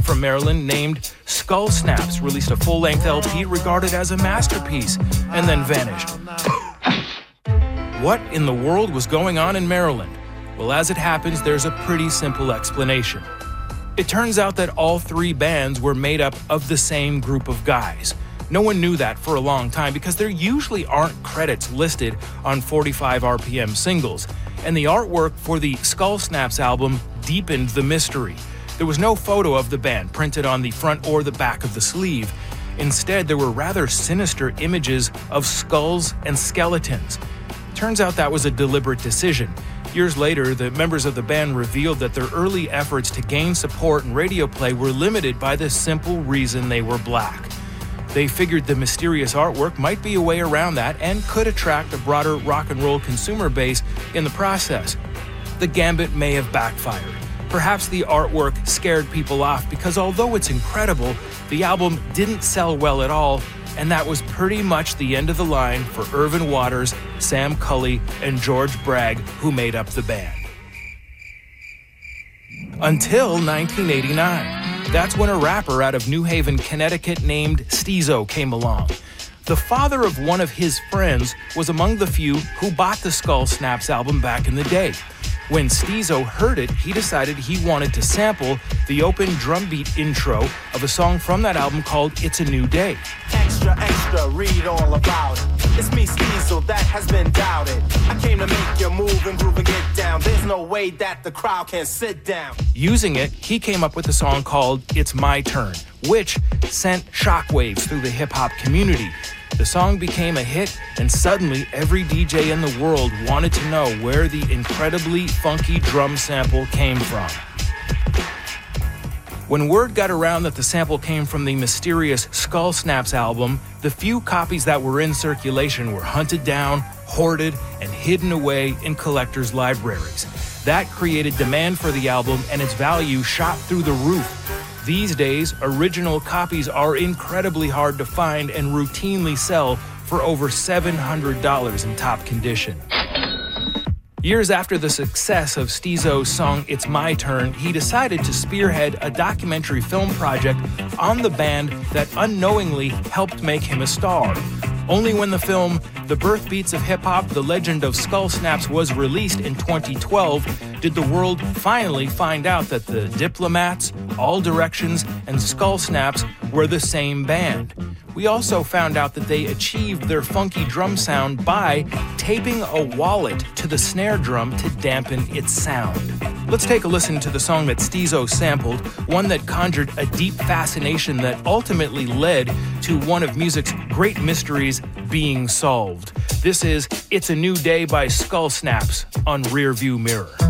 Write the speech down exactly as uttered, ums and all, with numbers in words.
from Maryland named Skull Snaps released a full-length L P regarded as a masterpiece and then vanished. What in the world was going on in Maryland? Well, as it happens, there's a pretty simple explanation. It turns out that all three bands were made up of the same group of guys. No one knew that for a long time because there usually aren't credits listed on forty-five R P M singles, and the artwork for the Skull Snaps album deepened the mystery. There was no photo of the band printed on the front or the back of the sleeve. Instead, there were rather sinister images of skulls and skeletons. Turns out that was a deliberate decision. Years later, the members of the band revealed that their early efforts to gain support and radio play were limited by the simple reason they were black. They figured the mysterious artwork might be a way around that and could attract a broader rock and roll consumer base in the process. The gambit may have backfired. Perhaps the artwork scared people off because although it's incredible, the album didn't sell well at all, and that was pretty much the end of the line for Irvin Waters, Sam Cully, and George Bragg, who made up the band. Until nineteen eighty-nine. That's when a rapper out of New Haven, Connecticut named Steezo came along. The father of one of his friends was among the few who bought the Skull Snaps album back in the day. When Steezo heard it, he decided he wanted to sample the open drum beat intro of a song from that album called It's a New Day. Extra, extra, read all about it. It's me, Steezo, that has been doubted. I came to make you move and groove and get down. There's no way that the crowd can sit down. Using it, he came up with a song called It's My Turn, which sent shockwaves through the hip-hop community. The song became a hit, and suddenly every D J in the world wanted to know where the incredibly funky drum sample came from. When word got around that the sample came from the mysterious Skull Snaps album, the few copies that were in circulation were hunted down, hoarded, and hidden away in collectors' libraries. That created demand for the album, and its value shot through the roof. These days, original copies are incredibly hard to find and routinely sell for over seven hundred dollars in top condition. Years after the success of Steezo's song It's My Turn, he decided to spearhead a documentary film project on the band that unknowingly helped make him a star. Only when the film The Birth Beats of Hip Hop, The Legend of Skull Snaps was released in twenty twelve did the world finally find out that the Diplomats, All Directions, and Skull Snaps were the same band. We also found out that they achieved their funky drum sound by taping a wallet to the snare drum to dampen its sound. Let's take a listen to the song that Steezo sampled, one that conjured a deep fascination that ultimately led to one of music's great mysteries being solved. This is It's a New Day by Skull Snaps on Rearview Mirror.